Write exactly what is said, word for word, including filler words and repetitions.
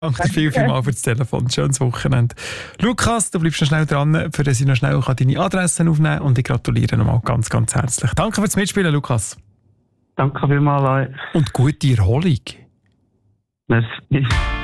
Danke dir viel, viel mal für das Telefon. Schönes Wochenende. Lukas, du bleibst noch schnell dran, für dass ich noch schnell deine Adressen aufnehmen kann. Und ich gratuliere nochmal ganz, ganz herzlich. Danke fürs Mitspielen, Lukas. Danke vielmals. Und gute Erholung. Merci.